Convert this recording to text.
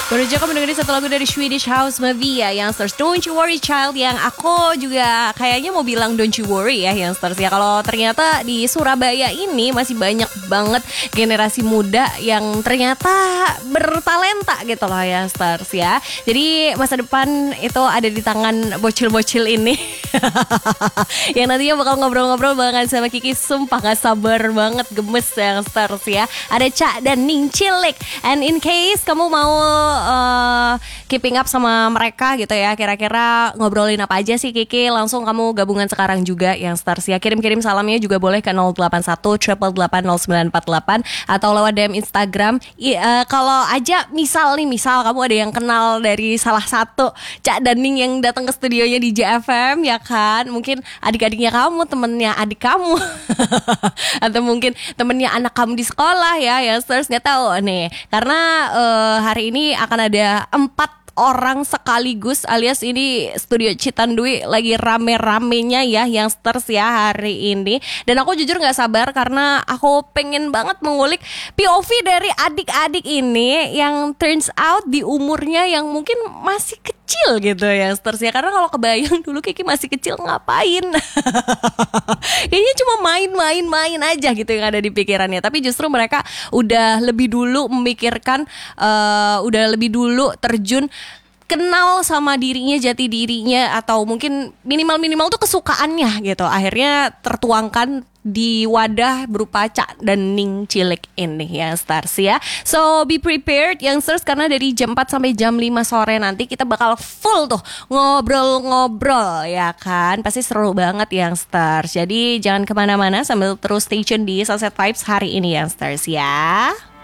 Baru aja kamu dengerin satu lagu dari Swedish House Mafia yang stars Don't You Worry Child, yang aku juga kayaknya mau bilang Don't You Worry ya yang stars ya. Kalau ternyata di Surabaya ini masih banyak banget generasi muda yang ternyata bertalenta gitu loh ya stars ya. Jadi masa depan itu ada di tangan bocil-bocil ini yang nantinya bakal ngobrol-ngobrol banget sama Kiki. Sumpah gak sabar banget, gemes yang stars ya. Ada Cak dan Ning Cilik. And in case kamu mau keeping up sama mereka gitu ya, kira-kira ngobrolin apa aja sih Kiki, langsung kamu gabungan sekarang juga yang stars ya. Kirim-kirim salamnya juga boleh ke 081 888 0948 atau lewat DM Instagram. Kalau aja misal kamu ada yang kenal dari salah satu Cak dan Ning yang datang ke studionya di JFM ya kan, mungkin adik-adiknya kamu, temennya adik kamu atau mungkin temennya anak kamu di sekolah ya stars, nggak tahu nih, karena hari ini akan ada 4 orang sekaligus, alias ini studio Citandui lagi rame-ramenya ya yang stars ya hari ini. Dan aku jujur gak sabar karena aku pengen banget mengulik POV dari adik-adik ini yang turns out di umurnya yang mungkin masih kecil gitu ya stars ya. Karena kalau kebayang dulu Kiki masih kecil ngapain kayaknya cuma main-main aja gitu yang ada di pikirannya. Tapi justru mereka udah lebih dulu memikirkan, udah lebih dulu terjun, kenal sama dirinya, jati dirinya, atau mungkin minimal tuh kesukaannya gitu. Akhirnya tertuangkan di wadah berupa Cak dan Ning Cilik ini ya stars ya. So be prepared youngsters, karena dari jam 4 sampai jam 5 sore nanti kita bakal full tuh ngobrol-ngobrol ya kan. Pasti seru banget youngsters. Jadi jangan kemana-mana, sambil terus stay tune di Sunset Vibes hari ini youngsters ya.